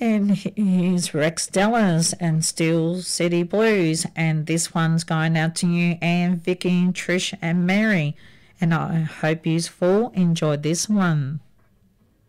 And here's Rex Dellas and Steel City Blues. And this one's going out to you, Anne, Vicky, Trish and Mary. And I hope you all enjoyed this one.